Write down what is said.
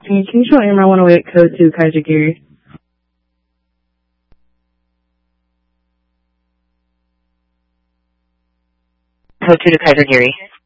Can you show AMR 108 code to Kaiser Geary? Code 2 to Kaiser Geary.